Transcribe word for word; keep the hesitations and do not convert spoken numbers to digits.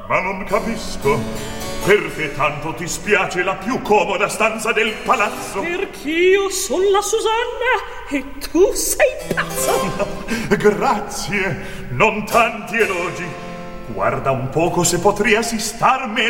Ma non capisco perché tanto ti spiace la più comoda stanza del palazzo. Perch'io son la Susanna e tu sei pazzo. Grazie, non tanti elogi. Guarda un poco se potria assistarmi